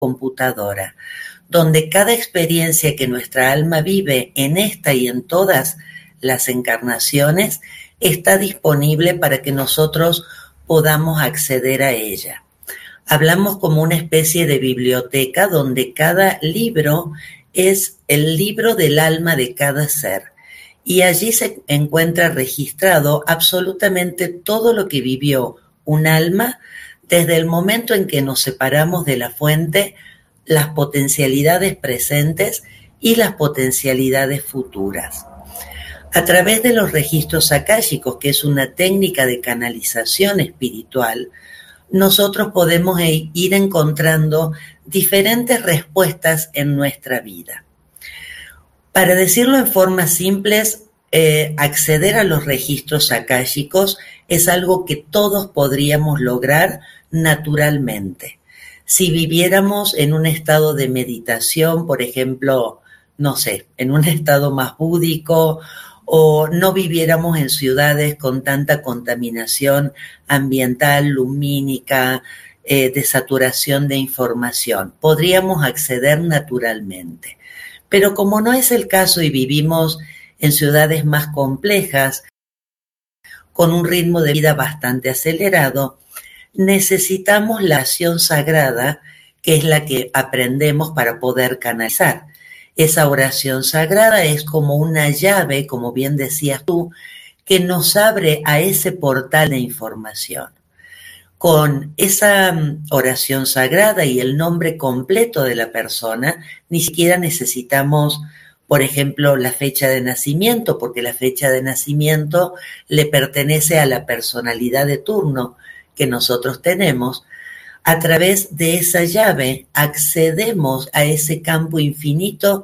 computadora, donde cada experiencia que nuestra alma vive en esta y en todas las encarnaciones está disponible para que nosotros podamos acceder a ella. Hablamos como una especie de biblioteca donde cada libro es el libro del alma de cada ser. Y allí se encuentra registrado absolutamente todo lo que vivió un alma desde el momento en que nos separamos de la fuente, las potencialidades presentes y las potencialidades futuras. A través de los registros akáshicos, que es una técnica de canalización espiritual, nosotros podemos ir encontrando diferentes respuestas en nuestra vida. Para decirlo en formas simples, acceder a los registros akáshicos es algo que todos podríamos lograr naturalmente. Si viviéramos en un estado de meditación, por ejemplo, no sé, en un estado más búdico, o no viviéramos en ciudades con tanta contaminación ambiental, lumínica, de saturación de información, podríamos acceder naturalmente. Pero como no es el caso y vivimos en ciudades más complejas, con un ritmo de vida bastante acelerado, necesitamos la acción sagrada, que es la que aprendemos para poder canalizar. Esa oración sagrada es como una llave, como bien decías tú, que nos abre a ese portal de información. Con esa oración sagrada y el nombre completo de la persona, ni siquiera necesitamos, por ejemplo, la fecha de nacimiento, porque la fecha de nacimiento le pertenece a la personalidad de turno que nosotros tenemos. A través de esa llave accedemos a ese campo infinito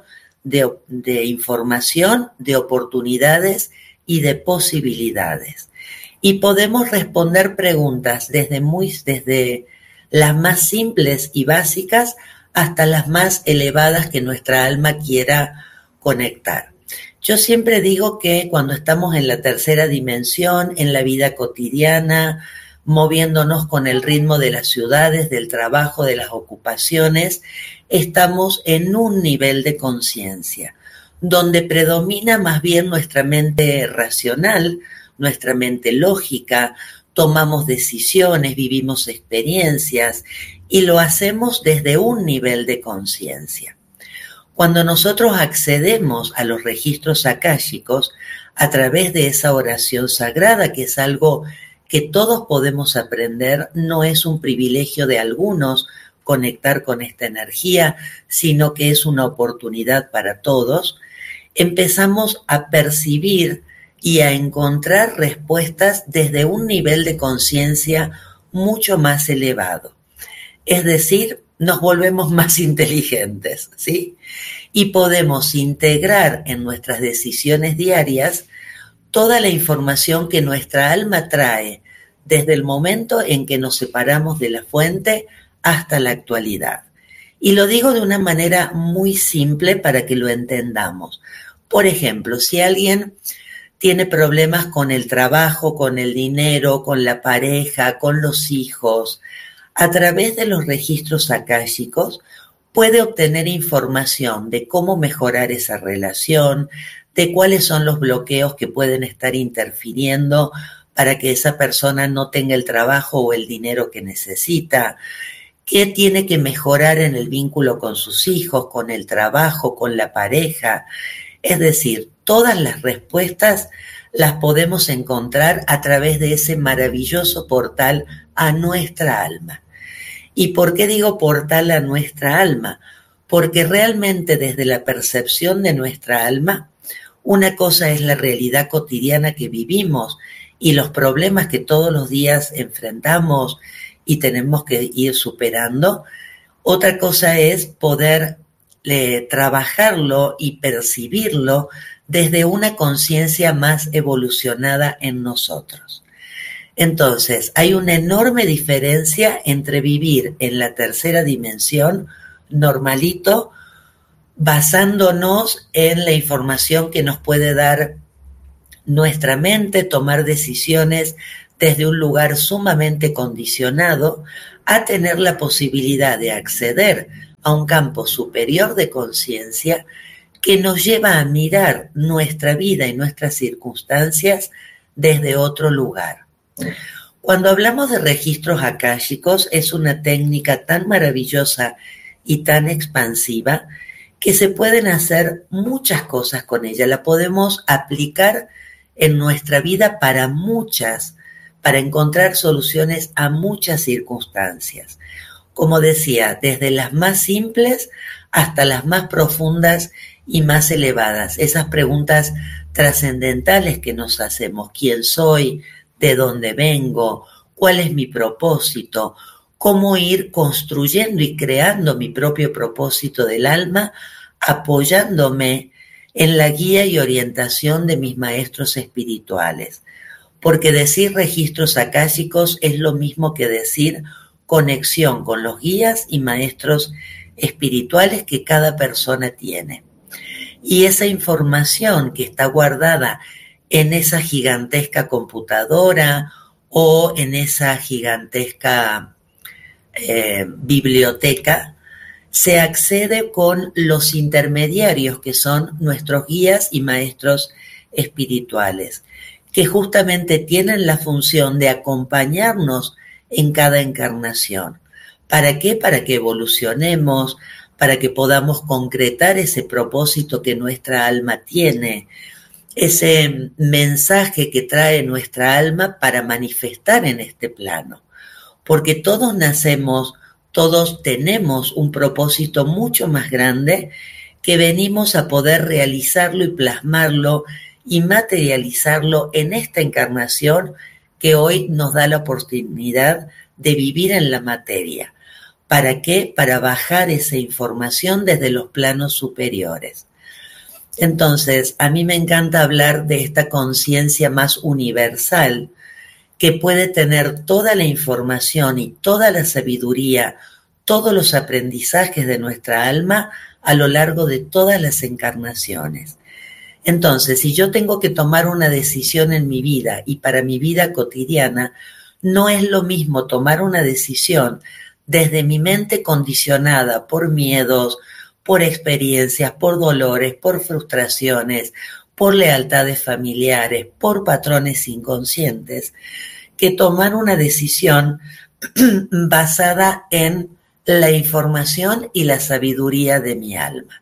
de información, de oportunidades y de posibilidades. Y podemos responder preguntas desde las más simples y básicas hasta las más elevadas que nuestra alma quiera conectar. Yo siempre digo que cuando estamos en la tercera dimensión, en la vida cotidiana, moviéndonos con el ritmo de las ciudades, del trabajo, de las ocupaciones, estamos en un nivel de conciencia, donde predomina más bien nuestra mente racional, nuestra mente lógica, tomamos decisiones, vivimos experiencias y lo hacemos desde un nivel de conciencia. Cuando nosotros accedemos a los registros akáshicos a través de esa oración sagrada, que es algo que todos podemos aprender, no es un privilegio de algunos conectar con esta energía, sino que es una oportunidad para todos, empezamos a percibir y a encontrar respuestas desde un nivel de conciencia mucho más elevado. Es decir, nos volvemos más inteligentes, ¿sí? Y podemos integrar en nuestras decisiones diarias toda la información que nuestra alma trae desde el momento en que nos separamos de la fuente hasta la actualidad. Y lo digo de una manera muy simple para que lo entendamos. Por ejemplo, si alguien tiene problemas con el trabajo, con el dinero, con la pareja, con los hijos, a través de los registros akáshicos puede obtener información de cómo mejorar esa relación, de cuáles son los bloqueos que pueden estar interfiriendo para que esa persona no tenga el trabajo o el dinero que necesita, qué tiene que mejorar en el vínculo con sus hijos, con el trabajo, con la pareja. Es decir, todas las respuestas las podemos encontrar a través de ese maravilloso portal a nuestra alma. ¿Y por qué digo portal a nuestra alma? Porque realmente desde la percepción de nuestra alma, una cosa es la realidad cotidiana que vivimos y los problemas que todos los días enfrentamos y tenemos que ir superando. Otra cosa es poder trabajarlo y percibirlo desde una conciencia más evolucionada en nosotros. Entonces, hay una enorme diferencia entre vivir en la tercera dimensión, normalito, basándonos en la información que nos puede dar nuestra mente, tomar decisiones desde un lugar sumamente condicionado, a tener la posibilidad de acceder a un campo superior de conciencia que nos lleva a mirar nuestra vida y nuestras circunstancias desde otro lugar. Cuando hablamos de registros akáshicos, es una técnica tan maravillosa y tan expansiva que se pueden hacer muchas cosas con ella. La podemos aplicar en nuestra vida para encontrar soluciones a muchas circunstancias. Como decía, desde las más simples hasta las más profundas y más elevadas. Esas preguntas trascendentales que nos hacemos: ¿quién soy? ¿De dónde vengo? ¿Cuál es mi propósito? ¿Cómo ir construyendo y creando mi propio propósito del alma, apoyándome en la guía y orientación de mis maestros espirituales? Porque decir registros akáshicos es lo mismo que decir conexión con los guías y maestros espirituales que cada persona tiene. Y esa información que está guardada en esa gigantesca computadora o en esa gigantesca biblioteca, se accede con los intermediarios que son nuestros guías y maestros espirituales, que justamente tienen la función de acompañarnos en cada encarnación. ¿Para qué? Para que evolucionemos, para que podamos concretar ese propósito que nuestra alma tiene, ese mensaje que trae nuestra alma para manifestar en este plano. Porque todos nacemos, todos tenemos un propósito mucho más grande que venimos a poder realizarlo y plasmarlo y materializarlo en esta encarnación que hoy nos da la oportunidad de vivir en la materia. ¿Para qué? Para bajar esa información desde los planos superiores. Entonces, a mí me encanta hablar de esta conciencia más universal que puede tener toda la información y toda la sabiduría, todos los aprendizajes de nuestra alma a lo largo de todas las encarnaciones. Entonces, si yo tengo que tomar una decisión en mi vida y para mi vida cotidiana, no es lo mismo tomar una decisión desde mi mente condicionada por miedos, por experiencias, por dolores, por frustraciones, por lealtades familiares, por patrones inconscientes, que tomar una decisión basada en la información y la sabiduría de mi alma.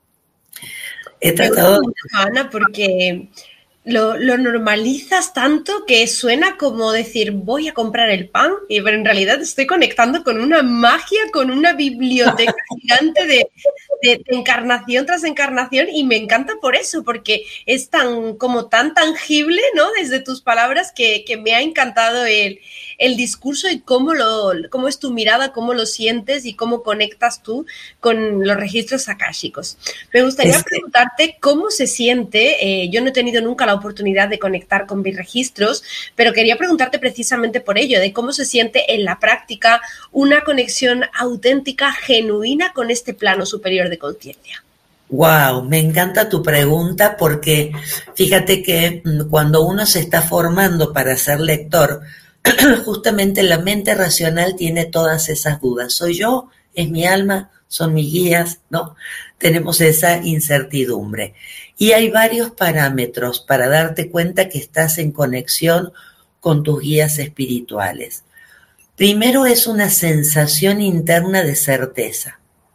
He tratado... Ana, porque lo normalizas tanto que suena como decir voy a comprar el pan, pero en realidad estoy conectando con una magia, con una biblioteca gigante de encarnación tras encarnación, y me encanta por eso, porque es tan tangible, ¿no? Desde tus palabras que me ha encantado el discurso y cómo es tu mirada, cómo lo sientes y cómo conectas tú con los registros akáshicos. Me gustaría preguntarte cómo se siente. Yo no he tenido nunca la oportunidad de conectar con mis registros, pero quería preguntarte precisamente por ello, de cómo se siente en la práctica una conexión auténtica, genuina con este plano superior de conciencia. Wow, me encanta tu pregunta, porque fíjate que cuando uno se está formando para ser lector, justamente la mente racional tiene todas esas dudas. ¿Soy yo? ¿Es mi alma? ¿Son mis guías? ¿No? Tenemos esa incertidumbre. Y hay varios parámetros para darte cuenta que estás en conexión con tus guías espirituales. Primero es una sensación interna de certeza.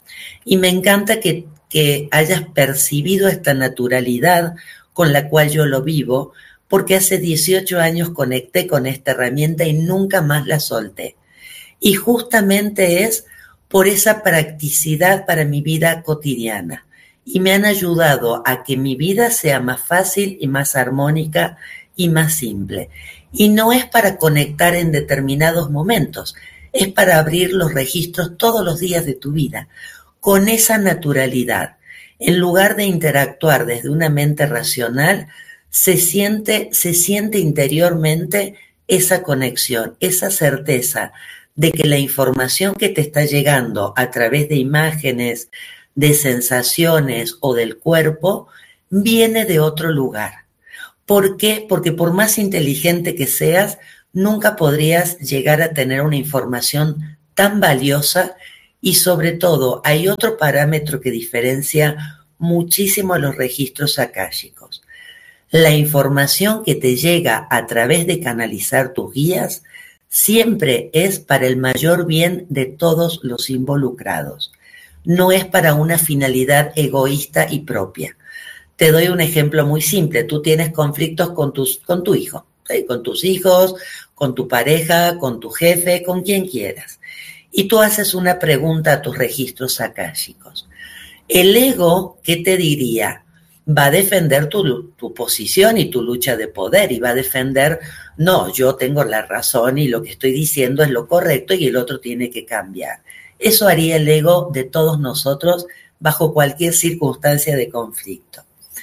Y me encanta que hayas percibido esta naturalidad con la cual yo lo vivo, porque hace 18 años conecté con esta herramienta y nunca más la solté. Y justamente es por esa practicidad para mi vida cotidiana. Y me han ayudado a que mi vida sea más fácil y más armónica y más simple. Y no es para conectar en determinados momentos, es para abrir los registros todos los días de tu vida, con esa naturalidad. En lugar de interactuar desde una mente racional, se siente interiormente esa conexión, esa certeza de que la información que te está llegando a través de imágenes, de sensaciones o del cuerpo, viene de otro lugar. ¿Por qué? Porque por más inteligente que seas, nunca podrías llegar a tener una información tan valiosa Y sobre todo, hay otro parámetro que diferencia muchísimo a los registros akáshicos. La información que te llega a través de canalizar tus guías siempre es para el mayor bien de todos los involucrados. No es para una finalidad egoísta y propia. Te doy un ejemplo muy simple. Tú tienes conflictos con tu hijo, ¿sí? Con tus hijos, con tu pareja, con tu jefe, con quien quieras. Y tú haces una pregunta a tus registros akáshicos. El ego, ¿qué te diría? Va a defender tu posición y tu lucha de poder y va a defender, no, yo tengo la razón y lo que estoy diciendo es lo correcto y el otro tiene que cambiar. Eso haría el ego de todos nosotros bajo cualquier circunstancia de conflicto.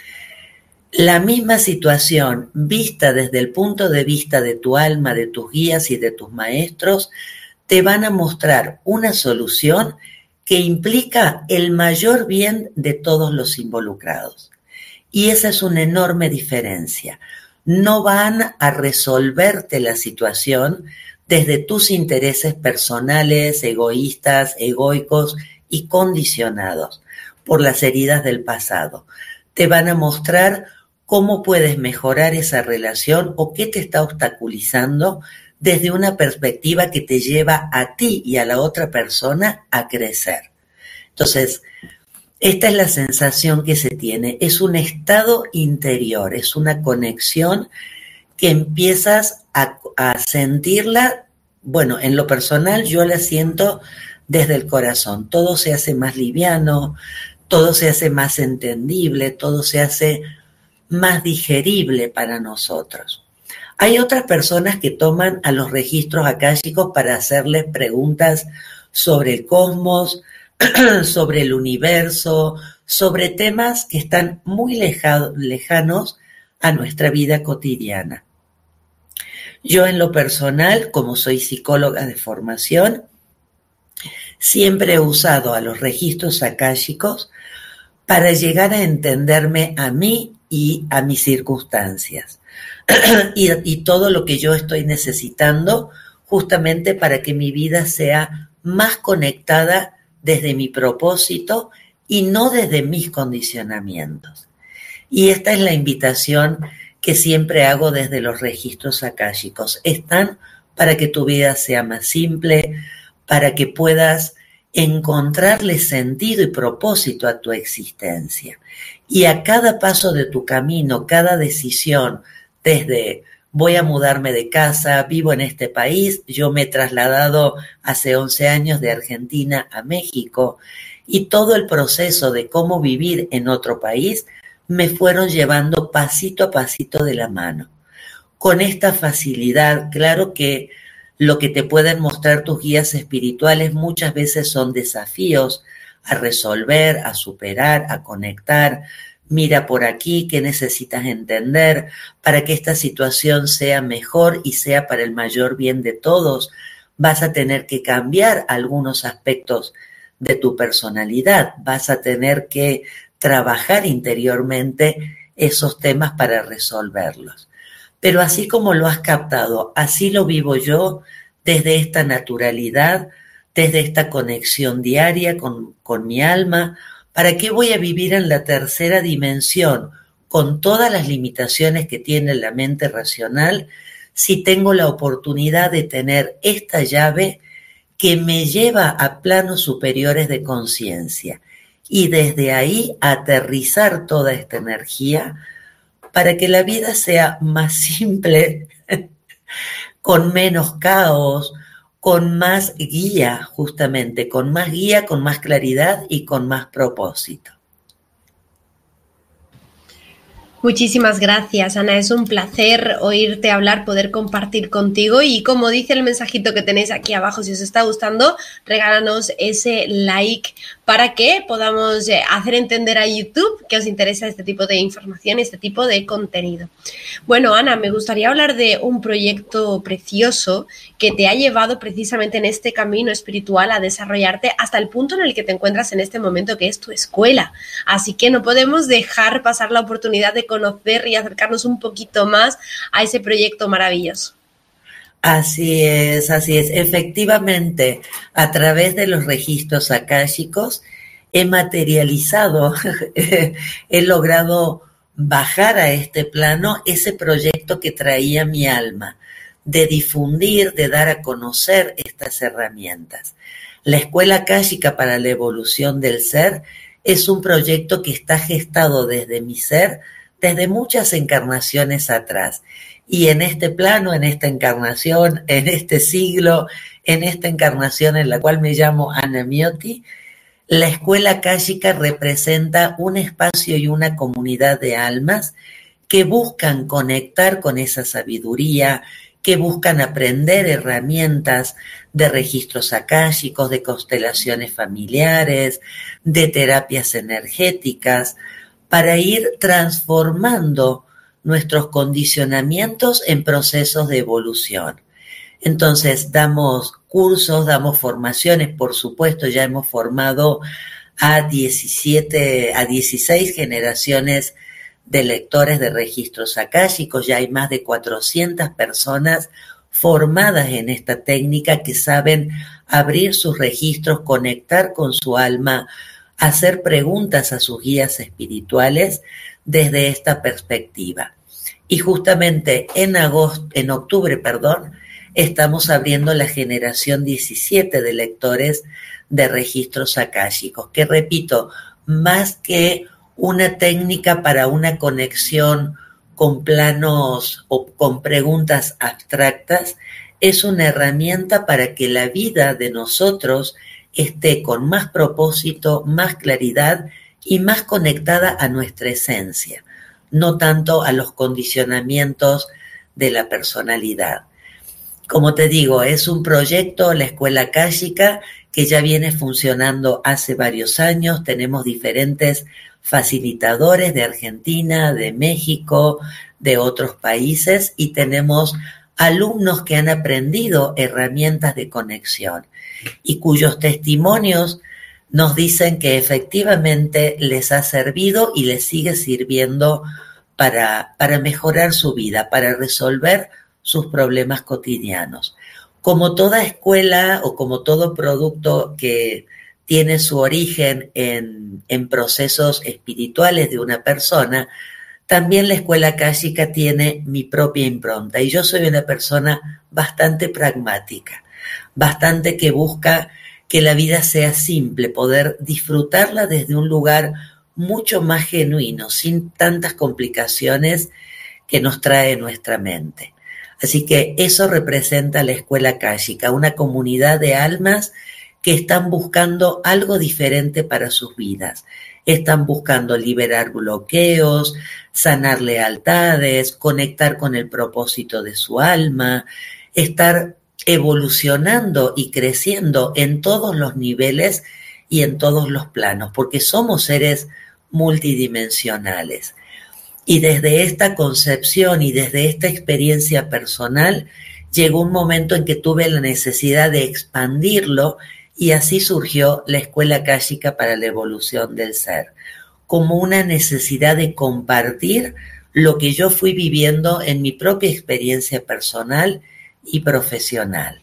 La misma situación vista desde el punto de vista de tu alma, de tus guías y de tus maestros, te van a mostrar una solución que implica el mayor bien de todos los involucrados. Y esa es una enorme diferencia. No van a resolverte la situación desde tus intereses personales, egoístas, egoicos y condicionados por las heridas del pasado. Te van a mostrar cómo puedes mejorar esa relación o qué te está obstaculizando desde una perspectiva que te lleva a ti y a la otra persona a crecer. Entonces, esta es la sensación que se tiene, es un estado interior, es una conexión que empiezas a sentirla, bueno, en lo personal yo la siento desde el corazón, todo se hace más liviano, todo se hace más entendible, todo se hace más digerible para nosotros. Hay otras personas que toman a los registros akáshicos para hacerles preguntas sobre el cosmos, sobre el universo, sobre temas que están muy lejanos a nuestra vida cotidiana. Yo en lo personal, como soy psicóloga de formación, siempre he usado a los registros akáshicos para llegar a entenderme a mí y a mis circunstancias y todo lo que yo estoy necesitando justamente para que mi vida sea más conectada desde mi propósito y no desde mis condicionamientos. Y esta es la invitación que siempre hago desde los registros akáshicos. Están para que tu vida sea más simple, para que puedas encontrarle sentido y propósito a tu existencia. Y a cada paso de tu camino, cada decisión, desde voy a mudarme de casa, vivo en este país, yo me he trasladado hace 11 años de Argentina a México y todo el proceso de cómo vivir en otro país me fueron llevando pasito a pasito de la mano. Con esta facilidad, claro que lo que te pueden mostrar tus guías espirituales muchas veces son desafíos a resolver, a superar, a conectar. Mira por aquí qué necesitas entender para que esta situación sea mejor y sea para el mayor bien de todos. Vas a tener que cambiar algunos aspectos de tu personalidad, vas a tener que trabajar interiormente esos temas para resolverlos. Pero así como lo has captado, así lo vivo yo desde esta naturalidad, desde esta conexión diaria con mi alma. ¿Para qué voy a vivir en la tercera dimensión con todas las limitaciones que tiene la mente racional si tengo la oportunidad de tener esta llave que me lleva a planos superiores de conciencia y desde ahí aterrizar toda esta energía para que la vida sea más simple, con menos caos, con más guía, justamente, con más guía, con más claridad y con más propósito. Muchísimas gracias, Ana. Es un placer oírte hablar, poder compartir contigo y como dice el mensajito que tenéis aquí abajo, si os está gustando, regálanos ese like para que podamos hacer entender a YouTube que os interesa este tipo de información, este tipo de contenido. Bueno, Ana, me gustaría hablar de un proyecto precioso que te ha llevado precisamente en este camino espiritual a desarrollarte hasta el punto en el que te encuentras en este momento, que es tu escuela. Así que no podemos dejar pasar la oportunidad de conocer y acercarnos un poquito más a ese proyecto maravilloso. Así es, así es. Efectivamente, a través de los registros akáshicos he materializado, he logrado bajar a este plano ese proyecto que traía mi alma, de difundir, de dar a conocer estas herramientas. La Escuela Akáshica para la Evolución del Ser es un proyecto que está gestado desde mi ser, desde muchas encarnaciones atrás. Y en este plano, en esta encarnación, en este siglo, en esta encarnación en la cual me llamo Ana Miotti, la Escuela Akáshica representa un espacio y una comunidad de almas que buscan conectar con esa sabiduría, que buscan aprender herramientas de registros akáshicos, de constelaciones familiares, de terapias energéticas, para ir transformando nuestros condicionamientos en procesos de evolución. Entonces, damos cursos, damos formaciones, por supuesto, ya hemos formado a 16 generaciones de lectores de registros akáshicos, ya hay más de 400 personas formadas en esta técnica que saben abrir sus registros, conectar con su alma, hacer preguntas a sus guías espirituales desde esta perspectiva. Y justamente en octubre, estamos abriendo la generación 17 de lectores de registros akáshicos, que repito, más que una técnica para una conexión con planos o con preguntas abstractas, es una herramienta para que la vida de nosotros esté con más propósito, más claridad y más conectada a nuestra esencia, no tanto a los condicionamientos de la personalidad. Como te digo, es un proyecto, la Escuela Akáshica, que ya viene funcionando hace varios años. Tenemos diferentes facilitadores de Argentina, de México, de otros países, y tenemos alumnos que han aprendido herramientas de conexión y cuyos testimonios nos dicen que efectivamente les ha servido y les sigue sirviendo para mejorar su vida, para resolver sus problemas cotidianos. Como toda escuela o como todo producto que tiene su origen en procesos espirituales de una persona, también la Escuela Akáshica tiene mi propia impronta, y yo soy una persona bastante pragmática, bastante que busca que la vida sea simple, poder disfrutarla desde un lugar mucho más genuino, sin tantas complicaciones que nos trae nuestra mente. Así que eso representa la Escuela Akáshica, una comunidad de almas que están buscando algo diferente para sus vidas. Están buscando liberar bloqueos, sanar lealtades, conectar con el propósito de su alma, estar evolucionando y creciendo en todos los niveles y en todos los planos, porque somos seres multidimensionales. Y desde esta concepción y desde esta experiencia personal, llegó un momento en que tuve la necesidad de expandirlo, y así surgió la Escuela Akáshica para la Evolución del Ser, como una necesidad de compartir lo que yo fui viviendo en mi propia experiencia personal y profesional.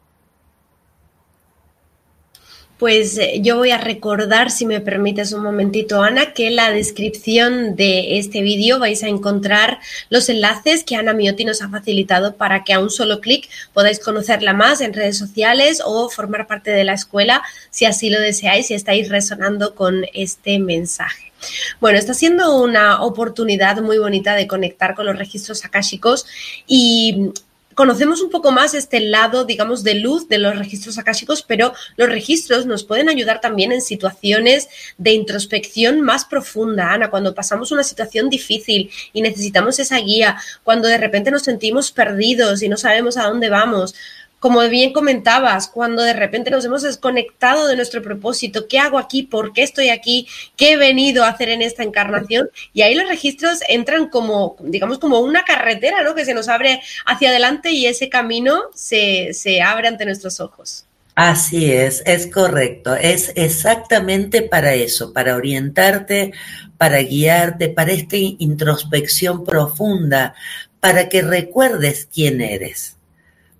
Pues yo voy a recordar, si me permites un momentito, Ana, que en la descripción de este vídeo vais a encontrar los enlaces que Ana Miotti nos ha facilitado para que a un solo clic podáis conocerla más en redes sociales o formar parte de la escuela, si así lo deseáis y estáis resonando con este mensaje. Bueno, está siendo una oportunidad muy bonita de conectar con los registros akáshicos y conocemos un poco más este lado, digamos, de luz de los registros akáshicos, pero los registros nos pueden ayudar también en situaciones de introspección más profunda, Ana, cuando pasamos una situación difícil y necesitamos esa guía, cuando de repente nos sentimos perdidos y no sabemos a dónde vamos. Como bien comentabas, cuando de repente nos hemos desconectado de nuestro propósito, ¿qué hago aquí? ¿Por qué estoy aquí? ¿Qué he venido a hacer en esta encarnación? Y ahí los registros entran como, digamos, como una carretera, ¿no? Que se nos abre hacia adelante y ese camino se abre ante nuestros ojos. Así es correcto. Es exactamente para eso, para orientarte, para guiarte, para esta introspección profunda, para que recuerdes quién eres.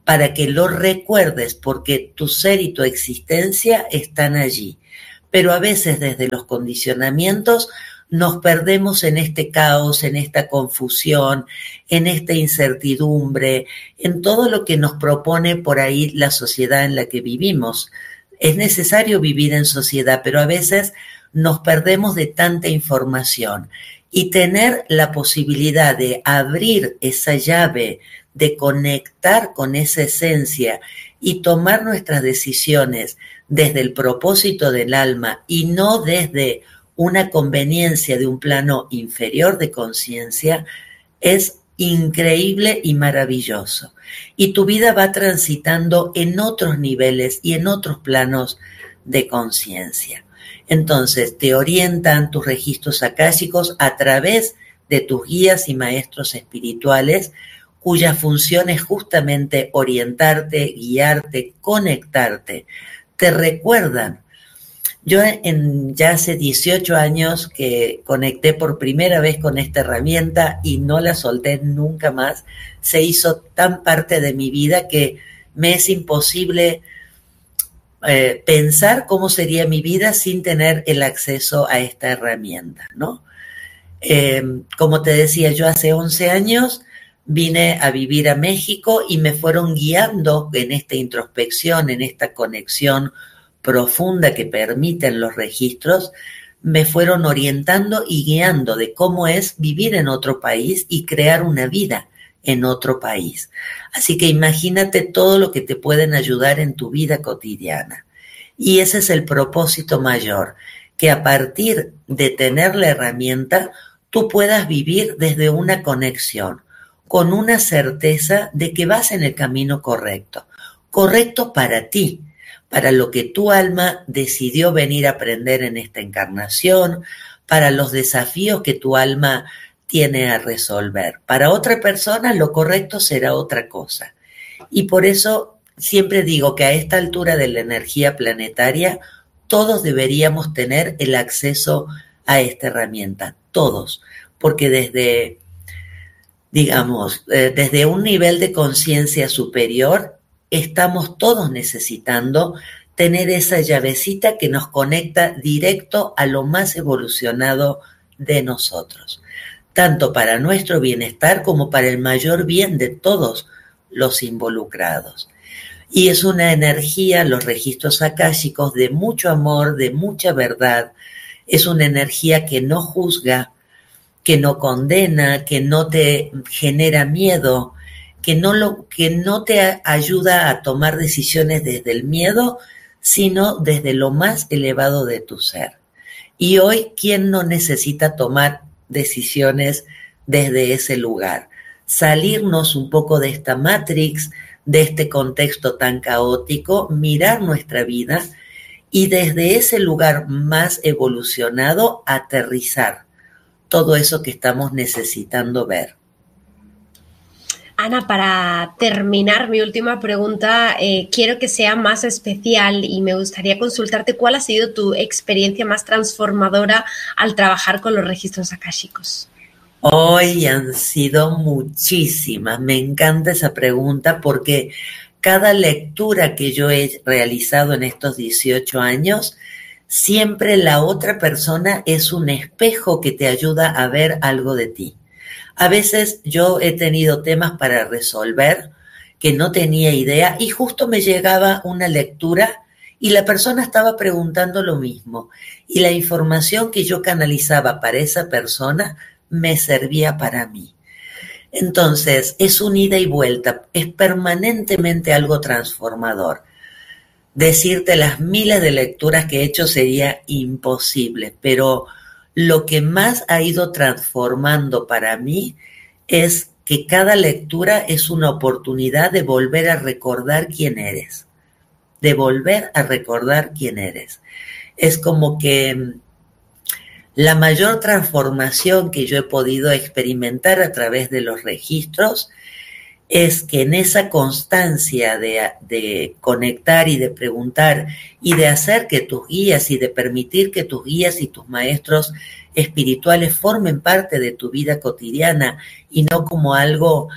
para que lo recuerdes, porque tu ser y tu existencia están allí. Pero a veces desde los condicionamientos nos perdemos en este caos, en esta confusión, en esta incertidumbre, en todo lo que nos propone por ahí la sociedad en la que vivimos. Es necesario vivir en sociedad, pero a veces nos perdemos de tanta información. Y tener la posibilidad de abrir esa llave, de conectar con esa esencia y tomar nuestras decisiones desde el propósito del alma y no desde una conveniencia de un plano inferior de conciencia, es increíble y maravilloso. Y tu vida va transitando en otros niveles y en otros planos de conciencia. Entonces te orientan tus registros akáshicos a través de tus guías y maestros espirituales, cuya función es justamente orientarte, guiarte, conectarte. Te recuerdan. Yo ya hace 18 años que conecté por primera vez con esta herramienta y no la solté nunca más. Se hizo tan parte de mi vida que me es imposible pensar cómo sería mi vida sin tener el acceso a esta herramienta, ¿no? Como te decía, yo hace 11 años vine a vivir a México y me fueron guiando en esta introspección, en esta conexión profunda que permiten los registros, me fueron orientando y guiando de cómo es vivir en otro país y crear una vida en otro país. Así que imagínate todo lo que te pueden ayudar en tu vida cotidiana. Y ese es el propósito mayor, que a partir de tener la herramienta, tú puedas vivir desde una conexión, con una certeza de que vas en el camino correcto, correcto para ti, para lo que tu alma decidió venir a aprender en esta encarnación, para los desafíos que tu alma tiene a resolver. Para otra persona lo correcto será otra cosa. Y por eso siempre digo que a esta altura de la energía planetaria, todos deberíamos tener el acceso a esta herramienta, todos, porque desde un nivel de conciencia superior, estamos todos necesitando tener esa llavecita que nos conecta directo a lo más evolucionado de nosotros, tanto para nuestro bienestar como para el mayor bien de todos los involucrados. Y es una energía, los registros akáshicos, de mucho amor, de mucha verdad. Es una energía que no juzga, que no condena, que no te genera miedo, que no te ayuda a tomar decisiones desde el miedo, sino desde lo más elevado de tu ser. Y hoy, ¿quién no necesita tomar decisiones desde ese lugar? Salirnos un poco de esta matrix, de este contexto tan caótico, mirar nuestra vida y desde ese lugar más evolucionado aterrizar todo eso que estamos necesitando ver. Ana, para terminar, mi última pregunta, quiero que sea más especial y me gustaría consultarte cuál ha sido tu experiencia más transformadora al trabajar con los registros akáshicos. Hoy han sido muchísimas. Me encanta esa pregunta porque cada lectura que yo he realizado en estos 18 años, siempre la otra persona es un espejo que te ayuda a ver algo de ti. A veces yo he tenido temas para resolver que no tenía idea y justo me llegaba una lectura y la persona estaba preguntando lo mismo y la información que yo canalizaba para esa persona me servía para mí. Entonces es un ida y vuelta, es permanentemente algo transformador. Decirte las miles de lecturas que he hecho sería imposible, pero lo que más ha ido transformando para mí es que cada lectura es una oportunidad de volver a recordar quién eres, de volver a recordar quién eres. Es como que la mayor transformación que yo he podido experimentar a través de los registros es que en esa constancia de conectar y de preguntar y de hacer que tus guías y de permitir que tus guías y tus maestros espirituales formen parte de tu vida cotidiana y no como algo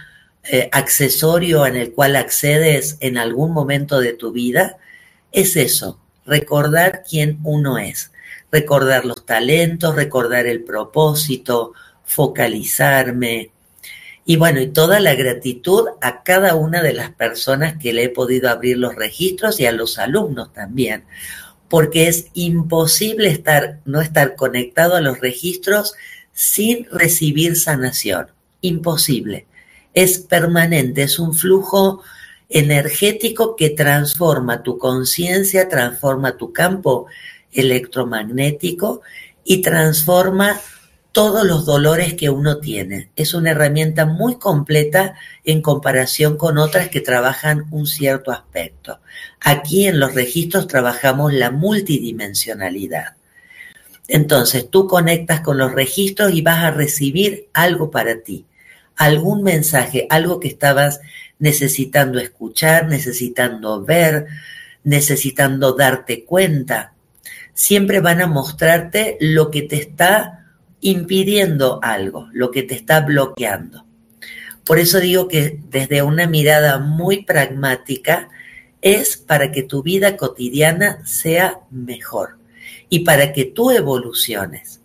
accesorio en el cual accedes en algún momento de tu vida, es eso, recordar quién uno es, recordar los talentos, recordar el propósito, focalizarme. Y bueno, y toda la gratitud a cada una de las personas que le he podido abrir los registros y a los alumnos también, porque es imposible no estar conectado a los registros sin recibir sanación. Imposible. Es permanente, es un flujo energético que transforma tu conciencia, transforma tu campo electromagnético y transforma todos los dolores que uno tiene. Es una herramienta muy completa en comparación con otras que trabajan un cierto aspecto. Aquí en los registros trabajamos la multidimensionalidad. Entonces tú conectas con los registros y vas a recibir algo para ti, algún mensaje, algo que estabas necesitando escuchar, necesitando ver, necesitando darte cuenta. Siempre van a mostrarte lo que te está impidiendo algo, lo que te está bloqueando. Por eso digo que desde una mirada muy pragmática es para que tu vida cotidiana sea mejor y para que tú evoluciones.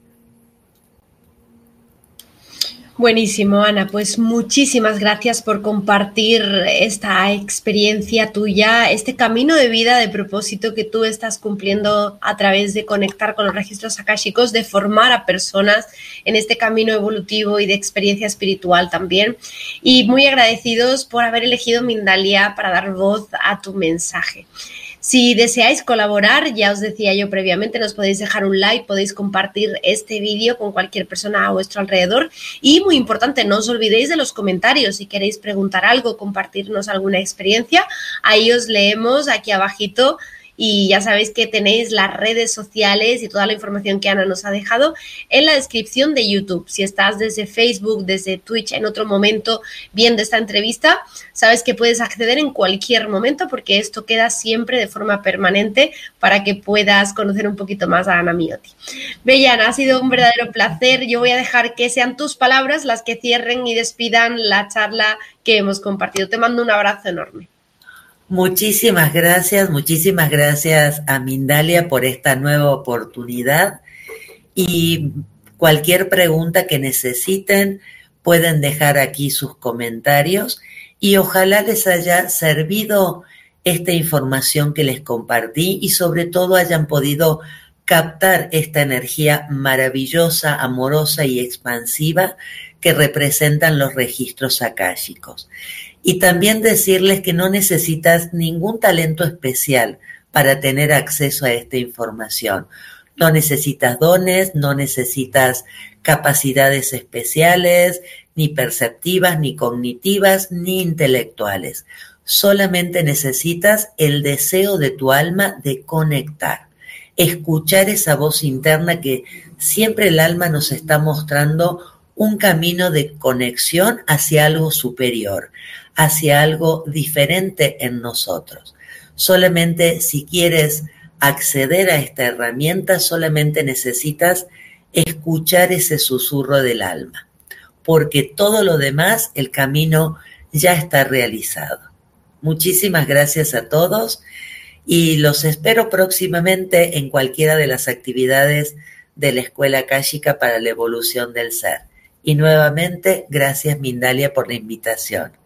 Buenísimo, Ana. Pues muchísimas gracias por compartir esta experiencia tuya, este camino de vida, de propósito que tú estás cumpliendo a través de conectar con los registros akáshicos, de formar a personas en este camino evolutivo y de experiencia espiritual también. Y muy agradecidos por haber elegido Mindalia para dar voz a tu mensaje. Si deseáis colaborar, ya os decía yo previamente, nos podéis dejar un like, podéis compartir este vídeo con cualquier persona a vuestro alrededor y, muy importante, no os olvidéis de los comentarios. Si queréis preguntar algo, compartirnos alguna experiencia, ahí os leemos aquí abajito. Y ya sabéis que tenéis las redes sociales y toda la información que Ana nos ha dejado en la descripción de YouTube. Si estás desde Facebook, desde Twitch en otro momento viendo esta entrevista, sabes que puedes acceder en cualquier momento porque esto queda siempre de forma permanente para que puedas conocer un poquito más a Ana Miotti. Bella, Ana, ha sido un verdadero placer. Yo voy a dejar que sean tus palabras las que cierren y despidan la charla que hemos compartido. Te mando un abrazo enorme. Muchísimas gracias a Mindalia por esta nueva oportunidad y cualquier pregunta que necesiten pueden dejar aquí sus comentarios y ojalá les haya servido esta información que les compartí y sobre todo hayan podido captar esta energía maravillosa, amorosa y expansiva que representan los registros akáshicos. Y también decirles que no necesitas ningún talento especial para tener acceso a esta información. No necesitas dones, no necesitas capacidades especiales, ni perceptivas, ni cognitivas, ni intelectuales. Solamente necesitas el deseo de tu alma de conectar, escuchar esa voz interna que siempre el alma nos está mostrando un camino de conexión hacia algo superior, hacia algo diferente en nosotros. Solamente si quieres acceder a esta herramienta, solamente necesitas escuchar ese susurro del alma, porque todo lo demás, el camino ya está realizado. Muchísimas gracias a todos y los espero próximamente en cualquiera de las actividades de la Escuela Akáshica para la Evolución del Ser. Y nuevamente, gracias Mindalia por la invitación.